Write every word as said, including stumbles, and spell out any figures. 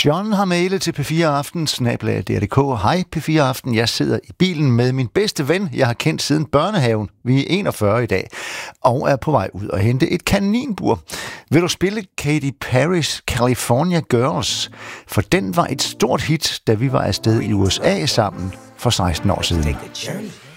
John har mailet til P fire Aften, snabel-a D R punktum D K. Hej P fire Aften, jeg sidder i bilen med min bedste ven, jeg har kendt siden børnehaven. Vi er enogfyrre i dag, og er på vej ud og hente et kaninbur. Vil du spille Katy Perry's California Girls? For den var et stort hit, da vi var afsted i U S A sammen for seksten år siden.